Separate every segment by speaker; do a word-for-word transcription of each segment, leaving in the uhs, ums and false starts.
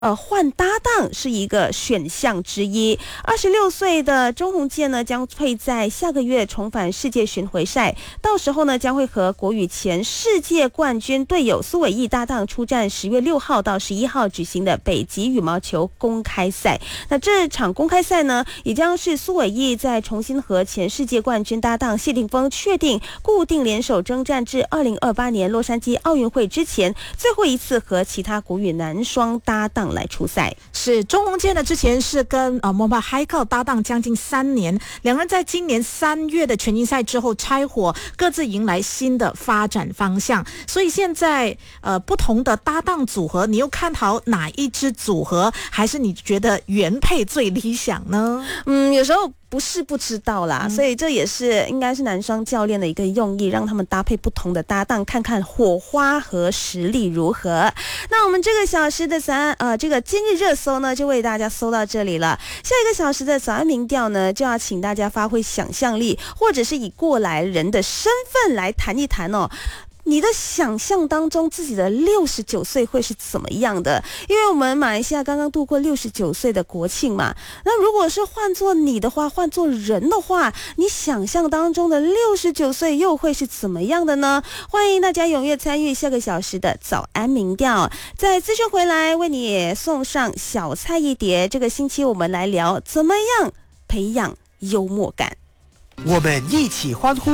Speaker 1: 呃，换搭档是一个选项之一。二十六岁的钟宏健呢，将会在下个月重返世界巡回赛，到时候呢，将会和国羽前世界冠军队友苏伟毅搭档出战十月六号到十一号举行的北极羽毛球公开赛。那这场公开赛呢，也将是苏伟毅在重新和前世界冠军搭档谢霆锋确定固定联手征战至二零二八年洛杉矶奥运会之前最后一次和其他国羽男双搭档来出赛。
Speaker 2: 是钟宏健呢，之前是跟呃莫巴海克搭档将近三年，两人在今年三月的全英赛之后拆伙，各自迎来新的发展方向。所以现在呃不同的搭档组合，你又看好哪一支组合？还是你觉得原配最理想呢？
Speaker 1: 嗯，有时候不是不知道啦、嗯、所以这也是应该是男双教练的一个用意，让他们搭配不同的搭档，看看火花和实力如何。那我们这个小时的早安呃这个今日热搜呢，就为大家搜到这里了。下一个小时的早安民调呢，就要请大家发挥想象力，或者是以过来人的身份来谈一谈哦。你的想象当中自己的六十九岁会是怎么样的？因为我们马来西亚刚刚度过六十九岁的国庆嘛，那如果是换做你的话，换做人的话，你想象当中的六十九岁又会是怎么样的呢？欢迎大家踊跃参与下个小时的早安民调。在资讯回来为你送上小菜一碟，这个星期我们来聊怎么样培养幽默感。
Speaker 3: 我们一起欢呼，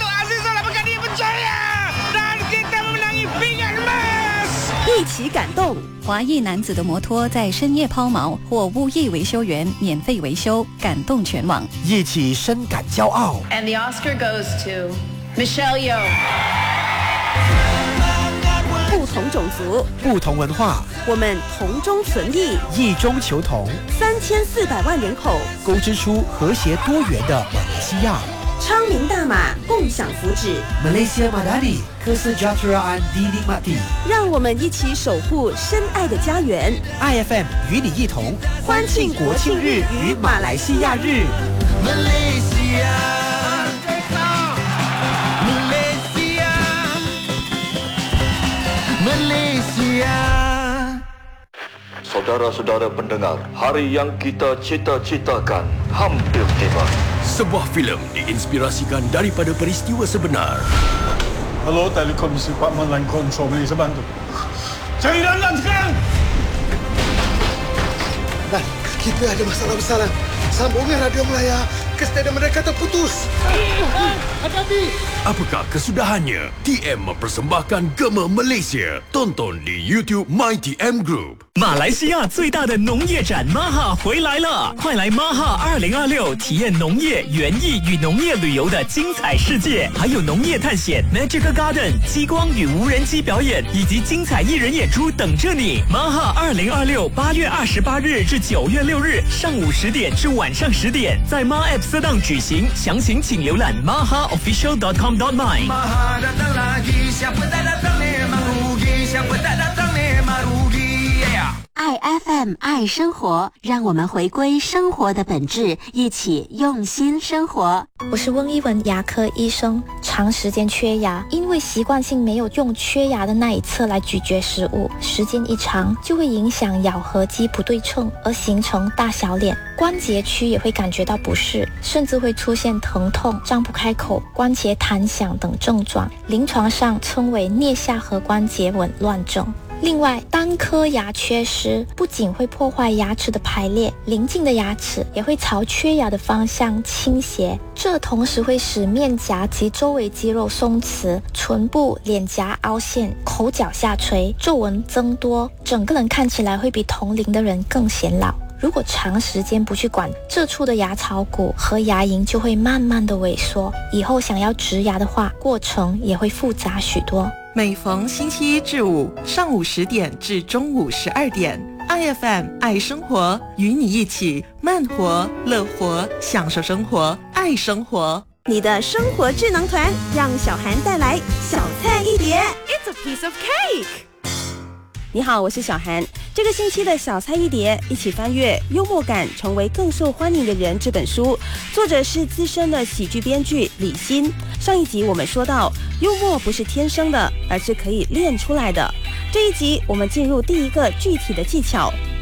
Speaker 1: 一起感动。
Speaker 4: 华裔男子的摩托在深夜抛锚，或物业维修员免费维修，感动全网。
Speaker 3: 一起深感骄傲。
Speaker 5: And the Oscar goes to Michelle Yeoh。
Speaker 1: 不同种族，
Speaker 3: 不同文化，
Speaker 1: 我们同中存异，
Speaker 3: 异中求同。
Speaker 1: 三千四百万人口，
Speaker 3: 勾织出和谐多元的马来西亚。
Speaker 1: 昌明大马，共享福祉。
Speaker 3: Malaysia Madani Kesejahteraan Dinikmati。
Speaker 1: 让我们一起守护深爱的家园。
Speaker 3: I F M 与你一同欢庆国庆日与马来西亚日。
Speaker 6: Malaysia Malaysia Malaysia。
Speaker 7: Saudara-saudara pendengar, hari yang kita cita-citakan hampir tiba.
Speaker 8: Sebuah filem diinspirasikan daripada peristiwa sebenar.
Speaker 9: Hello, Telekomisi Department Line Control, Malaysia bantu. Cari Lan sekarang!
Speaker 10: Lan, kita ada masalah besar, Lan. Sambungan radio Melaya ke stadium mereka terputus.
Speaker 9: Hati-hati!
Speaker 8: Apakah kesudahannya? T M mempersembahkan Gema Malaysia. Tonton di YouTube My T M Group。
Speaker 11: 马来西亚最大的农业展 Maha 回来了，快来 Maha 二零二六体验农业、园艺与农业旅游的精彩世界，还有农业探险、Magic Garden、激光与无人机表演以及精彩艺人演出等着你。Maha 二零二六八月二十八日至九月六日上午十点至晚上十点，在 Ma App 色档举行，详情请浏览 maha official dot com dot my。
Speaker 6: Maha datang lagi, siapa tak datang memang rugi, siapa tak datang memang rugi。
Speaker 12: 爱 F M 爱生活，让我们回归生活的本质，一起用心生活。
Speaker 13: 我是温一文牙科医生，长时间缺牙，因为习惯性没有用缺牙的那一侧来咀嚼食物，时间一长就会影响咬合肌不对称，而形成大小脸，关节区也会感觉到不适，甚至会出现疼痛、张不开口、关节弹响等症状，临床上称为颞下颌关节紊乱症。另外，单颗牙缺失不仅会破坏牙齿的排列，邻近的牙齿也会朝缺牙的方向倾斜，这同时会使面颊及周围肌肉松弛，唇部、脸颊凹陷，口角下垂，皱纹增多，整个人看起来会比同龄的人更显老。如果长时间不去管，这处的牙槽骨和牙龈就会慢慢的萎缩，以后想要植牙的话，过程也会复杂许多。
Speaker 14: 每逢星期一至五上午十点至中午十二点 ，I F M 爱生活，与你一起慢活、乐活，享受生活，爱生活。
Speaker 1: 你的生活智囊团，让小涵带来小菜一碟。
Speaker 2: It's a piece of cake。
Speaker 1: 你好，我是小涵。 这个星期的小菜一碟，一起翻阅《幽默感成为更受欢迎的人》这本书，作者是资深的喜剧编剧李欣。上一集我们说到，幽默不是天生的，而是可以练出来的。这一集我们进入第一个具体的技巧。